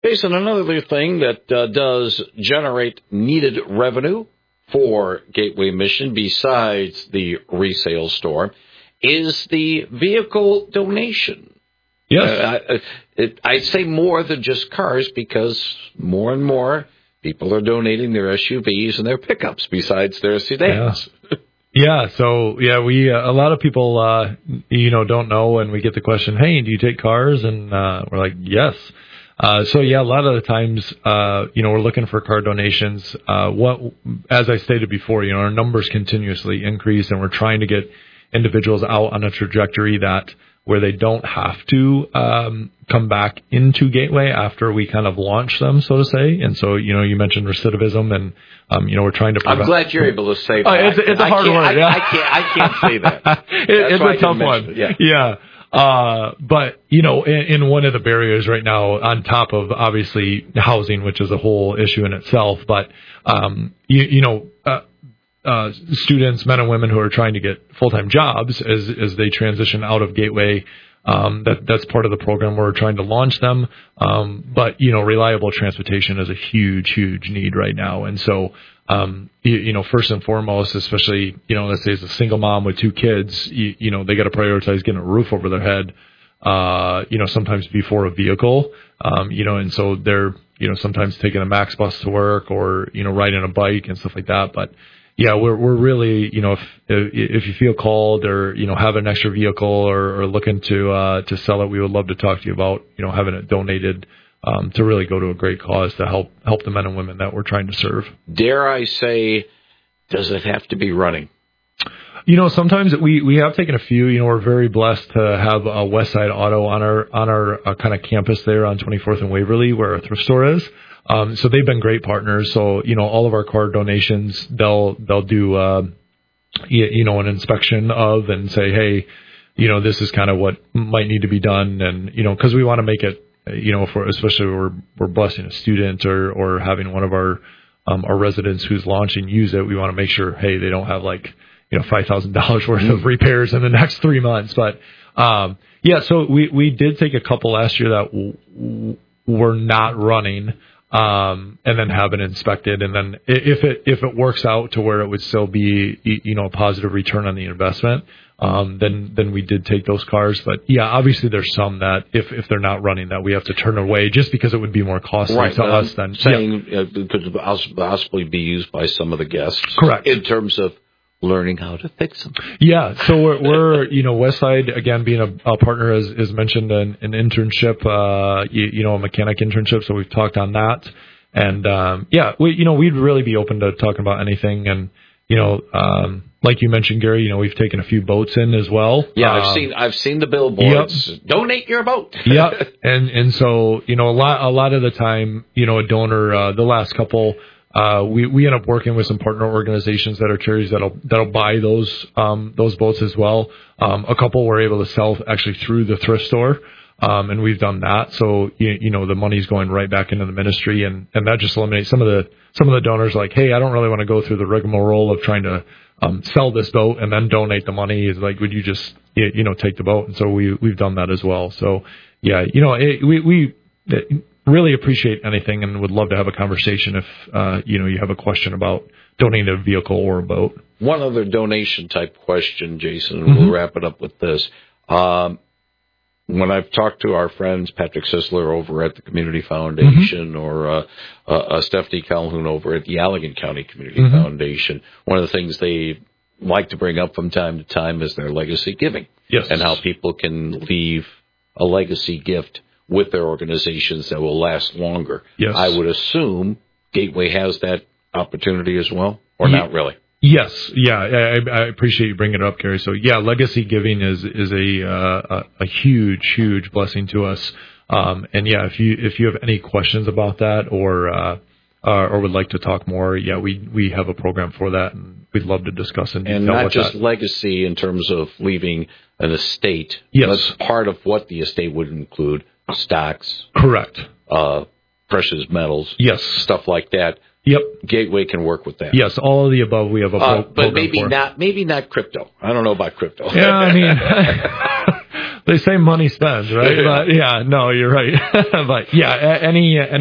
Jason, another thing that does generate needed revenue for Gateway Mission besides the resale store is the vehicle donation. Yes. I'd say more than just cars because more and more people are donating their SUVs and their pickups besides their sedans. Yeah. So we a lot of people don't know, and we get the question, "Hey, do you take cars?" And we're like, "Yes." A lot of the times, we're looking for car donations. As I stated before, our numbers continuously increase, and we're trying to get individuals out on a trajectory where they don't have to come back into Gateway after we kind of launch them, so to say. And so, you mentioned recidivism, and we're trying to prevent. I'm glad you're able to say that. It's a hard word. Yeah. I can't say that. It's a tough one. Yeah. But in one of the barriers right now, on top of obviously housing, which is a whole issue in itself, but students, men and women who are trying to get full-time jobs as they transition out of Gateway, that's part of the program where we're trying to launch them. But reliable transportation is a huge need right now, and so. First and foremost, especially, let's say it's a single mom with two kids, they got to prioritize getting a roof over their head, sometimes before a vehicle, and so they're, sometimes taking a Max bus to work or, riding a bike and stuff like that. But yeah, we're really, if you feel called or, have an extra vehicle or looking to sell it, we would love to talk to you about, having it donated. To really go to a great cause to help the men and women that we're trying to serve. Dare I say, does it have to be running? Sometimes we have taken a few. We're very blessed to have a Westside Auto on our kind of campus there on 24th and Waverly, where our thrift store is. So they've been great partners. So all of our car donations, they'll do an inspection of and say, hey, this is kind of what might need to be done, and because we want to make it. Especially we're blessing a student or having one of our residents who's launching use it, we want to make sure, hey, they don't have $5,000 worth of repairs in the next 3 months. But so we did take a couple last year that were not running, and then have it inspected, and then if it works out to where it would still be a positive return on the investment. Then we did take those cars. But yeah, obviously there's some that if they're not running that we have to turn away just because it would be more costly to us than saying it could possibly be used by some of the guests. Correct. In terms of learning how to fix them. Yeah. So we're Westside, again, being a partner, as mentioned, an internship, a mechanic internship. So we've talked on that. And, we'd really be open to talking about anything. And, like you mentioned, Gary, we've taken a few boats in as well. Yeah, I've seen the billboards. Yep. Donate your boat. Yeah, and so a lot of the time, a donor, the last couple, we end up working with some partner organizations that are charities that'll buy those boats as well. A couple were able to sell actually through the thrift store. And we've done that. So, the money's going right back into the ministry, and that just eliminates some of the donors like, hey, I don't really want to go through the rigmarole of trying to sell this boat and then donate the money. Is like, would you just take the boat? And so we've done that as well. So yeah, we really appreciate anything and would love to have a conversation if you have a question about donating a vehicle or a boat. One other donation type question, Jason, and we'll wrap it up with this. When I've talked to our friends, Patrick Sisler over at the Community Foundation or Stephanie Calhoun over at the Allegan County Community Foundation, one of the things they like to bring up from time to time is their legacy giving. Yes. And how people can leave a legacy gift with their organizations that will last longer. Yes. I would assume Gateway has that opportunity as well, or not really? Yes. Yeah. I appreciate you bringing it up, Gary. So yeah, legacy giving is a huge blessing to us. And yeah, if you have any questions about that or would like to talk more, yeah, we have a program for that, and we'd love to discuss in detail. And not just legacy in terms of leaving an estate. Yes. But part of what the estate would include stocks. Correct. Precious metals. Yes. Stuff like that. Yep. Gateway can work with that. Yes, all of the above we have a but maybe not crypto. I don't know about crypto. Yeah, I mean, they say money spends, right? But yeah, no, you're right. But yeah, any